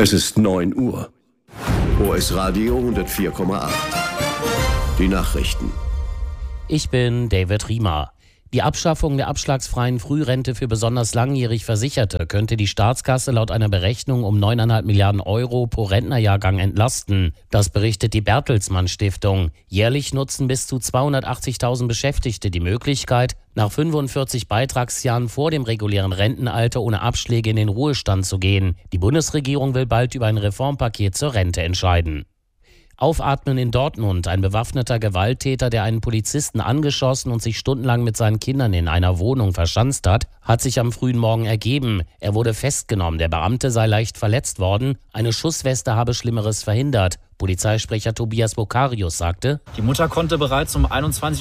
Es ist 9 Uhr. OS Radio 104,8. Die Nachrichten. Ich bin David Riemer. Die Abschaffung der abschlagsfreien Frührente für besonders langjährig Versicherte könnte die Staatskasse laut einer Berechnung um 9,5 Milliarden Euro pro Rentnerjahrgang entlasten. Das berichtet die Bertelsmann Stiftung. Jährlich nutzen bis zu 280.000 Beschäftigte die Möglichkeit, nach 45 Beitragsjahren vor dem regulären Rentenalter ohne Abschläge in den Ruhestand zu gehen. Die Bundesregierung will bald über ein Reformpaket zur Rente entscheiden. Aufatmen in Dortmund. Ein bewaffneter Gewalttäter, der einen Polizisten angeschossen und sich stundenlang mit seinen Kindern in einer Wohnung verschanzt hat sich am frühen Morgen ergeben. Er wurde festgenommen. Der Beamte sei leicht verletzt worden. Eine Schussweste habe Schlimmeres verhindert. Polizeisprecher Tobias Bokarius sagte: Die Mutter konnte bereits um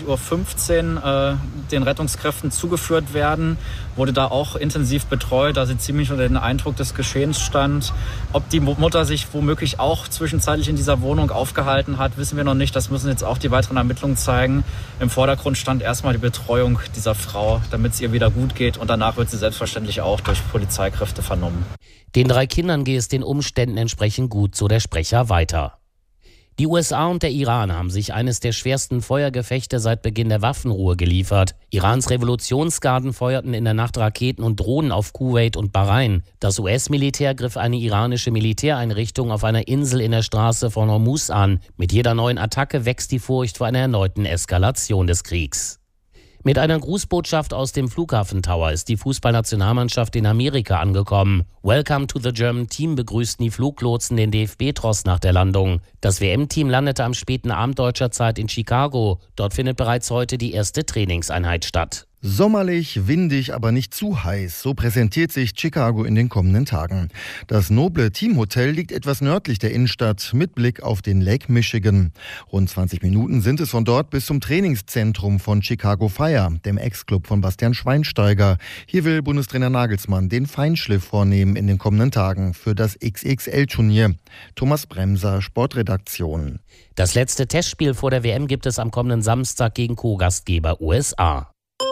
21.15 Uhr den Rettungskräften zugeführt werden, wurde da auch intensiv betreut, da sie ziemlich unter den Eindruck des Geschehens stand. Ob die Mutter sich womöglich auch zwischenzeitlich in dieser Wohnung aufgehalten hat, wissen wir noch nicht. Das müssen jetzt auch die weiteren Ermittlungen zeigen. Im Vordergrund stand erstmal die Betreuung dieser Frau, damit es ihr wieder gut geht. Und danach wird sie selbstverständlich auch durch Polizeikräfte vernommen. Den 3 Kindern gehe es den Umständen entsprechend gut, so der Sprecher weiter. Die USA und der Iran haben sich eines der schwersten Feuergefechte seit Beginn der Waffenruhe geliefert. Irans Revolutionsgarden feuerten in der Nacht Raketen und Drohnen auf Kuwait und Bahrain. Das US-Militär griff eine iranische Militäreinrichtung auf einer Insel in der Straße von Hormuz an. Mit jeder neuen Attacke wächst die Furcht vor einer erneuten Eskalation des Kriegs. Mit einer Grußbotschaft aus dem Flughafen Tower ist die Fußballnationalmannschaft in Amerika angekommen. Welcome to the German Team begrüßten die Fluglotsen den DFB-Tross nach der Landung. Das WM-Team landete am späten Abend deutscher Zeit in Chicago. Dort findet bereits heute die erste Trainingseinheit statt. Sommerlich, windig, aber nicht zu heiß. So präsentiert sich Chicago in den kommenden Tagen. Das noble Teamhotel liegt etwas nördlich der Innenstadt mit Blick auf den Lake Michigan. Rund 20 Minuten sind es von dort bis zum Trainingszentrum von Chicago Fire, dem Ex-Club von Bastian Schweinsteiger. Hier will Bundestrainer Nagelsmann den Feinschliff vornehmen in den kommenden Tagen für das XXL-Turnier. Thomas Bremser, Sportredaktion. Das letzte Testspiel vor der WM gibt es am kommenden Samstag gegen Co-Gastgeber USA.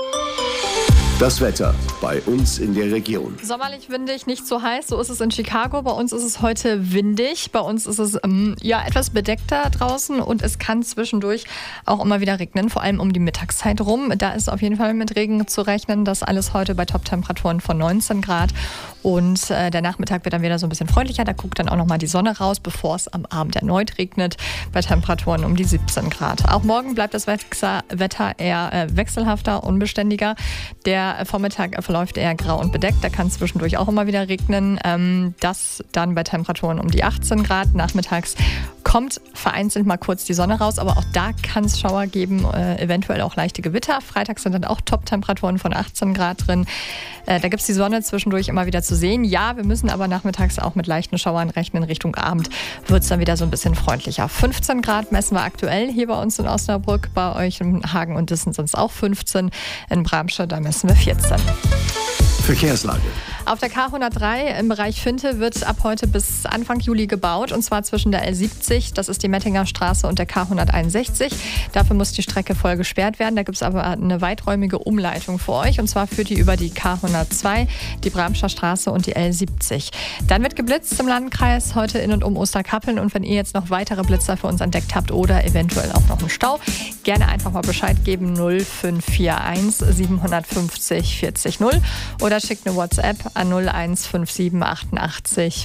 Das Wetter bei uns in der Region. Sommerlich, windig, nicht so heiß. So ist es in Chicago. Bei uns ist es heute windig. Bei uns ist es etwas bedeckter draußen und es kann zwischendurch auch immer wieder regnen, vor allem um die Mittagszeit rum. Da ist auf jeden Fall mit Regen zu rechnen. Das alles heute bei Top-Temperaturen von 19 Grad. Und der Nachmittag wird dann wieder so ein bisschen freundlicher. Da guckt dann auch nochmal die Sonne raus, bevor es am Abend erneut regnet. Bei Temperaturen um die 17 Grad. Auch morgen bleibt das Wetter eher wechselhafter, unbeständiger. Der Vormittag verläuft eher grau und bedeckt. Da kann zwischendurch auch immer wieder regnen. Das dann bei Temperaturen um die 18 Grad. Nachmittags kommt vereinzelt mal kurz die Sonne raus, aber auch da kann es Schauer geben, eventuell auch leichte Gewitter. Freitags sind dann auch Top-Temperaturen von 18 Grad drin. Da gibt es die Sonne zwischendurch immer wieder zu sehen. Ja, wir müssen aber nachmittags auch mit leichten Schauern rechnen. Richtung Abend wird es dann wieder so ein bisschen freundlicher. 15 Grad messen wir aktuell hier bei uns in Osnabrück. Bei euch in Hagen und Dissen sind es auch 15. In Bramsche, da messen wir 14. Verkehrslage. Auf der K103 im Bereich Finte wird ab heute bis Anfang Juli gebaut, und zwar zwischen der L70, das ist die Mettinger Straße, und der K161. Dafür muss die Strecke voll gesperrt werden. Da gibt es aber eine weiträumige Umleitung für euch, und zwar führt die über die K102, die Bramscher Straße und die L70. Dann wird geblitzt im Landkreis heute in und um Osterkappeln, und wenn ihr jetzt noch weitere Blitzer für uns entdeckt habt oder eventuell auch noch einen Stau, gerne einfach mal Bescheid geben, 0541 750 40 0 oder schickt eine WhatsApp an 0157 88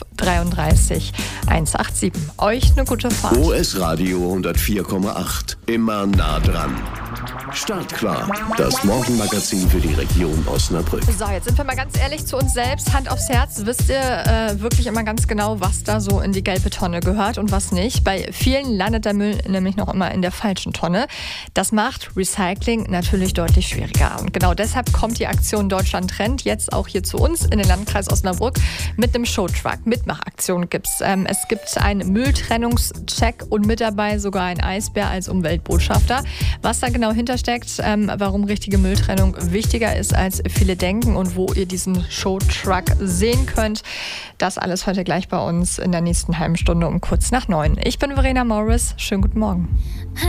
533 187. Euch eine gute Fahrt. OS Radio 104,8. Immer nah dran. Startklar. Das Morgenmagazin für die Region Osnabrück. So, jetzt sind wir mal ganz ehrlich zu uns selbst. Hand aufs Herz. Wisst ihr wirklich immer ganz genau, was da so in die gelbe Tonne gehört und was nicht? Bei vielen landet der Müll nämlich noch immer in der falschen Tonne. Das macht Recycling natürlich deutlich schwieriger. Und genau deshalb kommt die Aktion Deutschland Trennt jetzt auch hier zu uns in den Landkreis Osnabrück mit einem Showtruck. Mitmachaktion gibt's. Es gibt einen Mülltrennungscheck und mit dabei sogar ein Eisbär als Umweltbotschafter. Was da genau hintersteckt, warum richtige Mülltrennung wichtiger ist, als viele denken und wo ihr diesen Showtruck sehen könnt, das alles heute gleich bei uns in der nächsten halben Stunde um kurz nach 9. Ich bin Verena Morris. Schönen guten Morgen.